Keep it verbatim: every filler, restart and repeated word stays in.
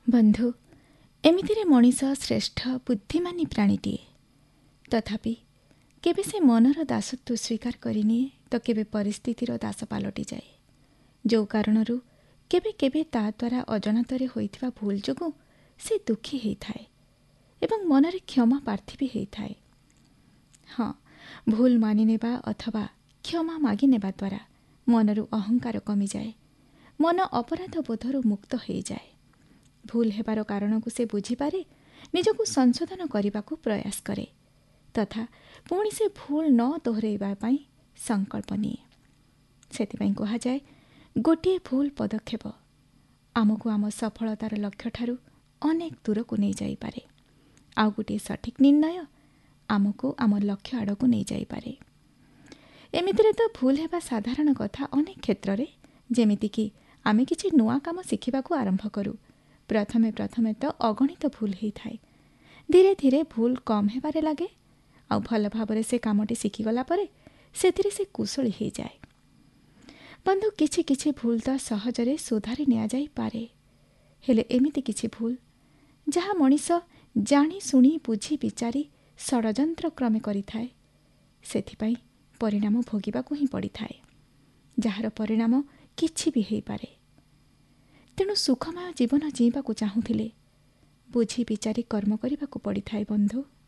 ବନ୍ଧୁ, ଏମିତିରେ ମଣିଷ ଶ୍ରେଷ୍ଠ ବୁଦ୍ଧିମାନୀ ପ୍ରାଣୀଟିଏ। ତଥାପି କେବେ ସେ ମନର ଦାସତ୍ୱ ସ୍ୱୀକାର କରିନିଏ ତ କେବେ ପରିସ୍ଥିତିର ଦାସ ପାଲଟିଯାଏ। ଯେଉଁ କାରଣରୁ କେବେ କେବେ ତା ଦ୍ୱାରା ଅଜାଣତରେ ହୋଇଥିବା ଭୁଲ ଯୋଗୁଁ ସେ ଦୁଃଖୀ ହୋଇଥାଏ ଏବଂ ମନରେ କ୍ଷମା ପ୍ରାର୍ଥୀ ବି ହୋଇଥାଏ। ହଁ, ଭୁଲ ମାନିନେବା ଅଥବା କ୍ଷମା ମାଗିନେବା ଦ୍ୱାରା ମନରୁ ଅହଙ୍କାର କମିଯାଏ। ମନ ଅପରାଧ ବୋଧରୁ ମୁକ୍ତ ହୋଇଯାଏ। ଭୁଲ ହେବାର କାରଣକୁ ସେ ବୁଝିପାରେ, ନିଜକୁ ସଂଶୋଧନ କରିବାକୁ ପ୍ରୟାସ କରେ ତଥା ପୁଣି ସେ ଭୁଲ ନ ଦୋହରାଇବା ପାଇଁ ସଂକଳ୍ପ ନିଏ। ସେଥିପାଇଁ କୁହାଯାଏ, ଗୋଟିଏ ଭୁଲ ପଦକ୍ଷେପ ଆମକୁ ଆମ ସଫଳତାର ଲକ୍ଷ୍ୟଠାରୁ ଅନେକ ଦୂରକୁ ନେଇଯାଇପାରେ। ଆଉ ଗୋଟିଏ ସଠିକ୍ ନିର୍ଣ୍ଣୟ ଆମକୁ ଆମ ଲକ୍ଷ୍ୟ ଆଡ଼କୁ ନେଇଯାଇପାରେ। ଏମିତିରେ ତ ଭୁଲ ହେବା ସାଧାରଣ କଥା ଅନେକ କ୍ଷେତ୍ରରେ। ଯେମିତିକି ଆମେ କିଛି ନୂଆ କାମ ଶିଖିବାକୁ ଆରମ୍ଭ କରୁ। ପ୍ରଥମେ ପ୍ରଥମେ ତ ଅଗଣିତ ଭୁଲ ହୋଇଥାଏ। ଧୀରେ ଧୀରେ ଭୁଲ କମ୍ ହେବାରେ ଲାଗେ। ଆଉ ଭଲ ଭାବରେ ସେ କାମଟି ଶିଖିଗଲା ପରେ ସେଥିରେ ସେ କୁଶଳୀ ହୋଇଯାଏ। ବନ୍ଧୁ, କିଛି କିଛି ଭୁଲ ତ ସହଜରେ ସୁଧାରି ନିଆଯାଇପାରେ। ହେଲେ ଏମିତି କିଛି ଭୁଲ ଯାହା ମଣିଷ ଜାଣି ଶୁଣି ବୁଝି ବିଚାରି ଷଡ଼ଯନ୍ତ୍ର କ୍ରମେ କରିଥାଏ, ସେଥିପାଇଁ ପରିଣାମ ଭୋଗିବାକୁ ହିଁ ପଡ଼ିଥାଏ, ଯାହାର ପରିଣାମ କିଛି ବି ହୋଇପାରେ। ତେଣୁ ସୁଖମୟ ଜୀବନ ଜୀଇବାକୁ ଚାହୁଁଥିଲେ ବୁଝି ବିଚାରି କର୍ମ କରିବାକୁ ପଡ଼ିଥାଏ ବନ୍ଧୁ।